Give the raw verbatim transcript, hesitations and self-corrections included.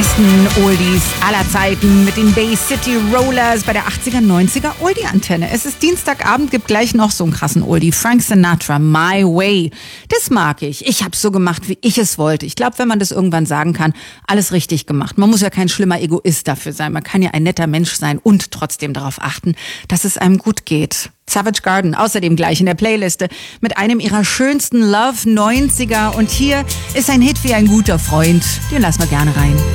besten Oldies aller Zeiten mit den Bay City Rollers bei der achtziger, neunziger Oldie-Antenne. Es ist Dienstagabend, gibt gleich noch so einen krassen Oldie. Frank Sinatra, My Way. Das mag ich. Ich hab's so gemacht, wie ich es wollte. Ich glaube, wenn man das irgendwann sagen kann, alles richtig gemacht. Man muss ja kein schlimmer Egoist dafür sein. Man kann ja ein netter Mensch sein und trotzdem darauf achten, dass es einem gut geht. Savage Garden, außerdem gleich in der Playliste mit einem ihrer schönsten Love neunziger. Und hier ist ein Hit wie ein guter Freund. Den lassen wir gerne rein.